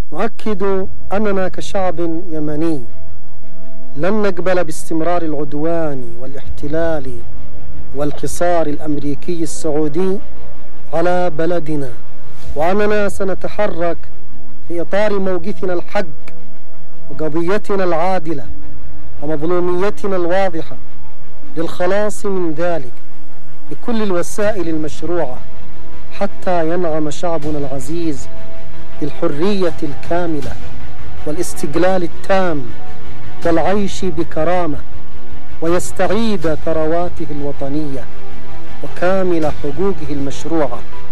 نؤكد أننا كشعب يمني لن نقبل باستمرار العدوان والاحتلال والحصار الأمريكي السعودي على بلدنا، وأننا سنتحرك في إطار موقفنا الحق وقضيتنا العادلة ومظلوميتنا الواضحة للخلاص من ذلك بكل الوسائل المشروعة حتى ينعم شعبنا العزيز بالحرية الكاملة والاستقلال التام والعيش بكرامة، ويستعيد ثرواته الوطنية وكامل حقوقه المشروعة